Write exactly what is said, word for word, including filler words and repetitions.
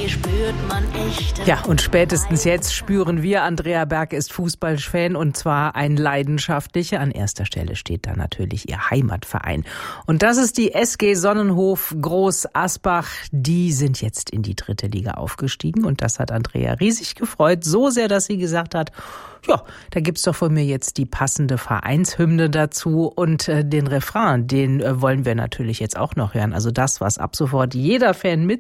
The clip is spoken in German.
hier spürt man echte. Ja, und spätestens jetzt spüren wir, Andrea Berg ist Fußballfan und zwar ein leidenschaftlicher. An erster Stelle steht da natürlich ihr Heimatverein. Und das ist die S G Sonnenhof Groß Asbach. Die sind jetzt in die dritte Liga aufgestiegen und das hat Andrea riesig gefreut. So sehr, dass sie gesagt hat, ja, da gibt's doch von mir jetzt die passende Vereinshymne dazu und äh, den Refrain, den äh, wollen wir natürlich jetzt auch noch hören. Also das, was ab sofort jeder Fan mit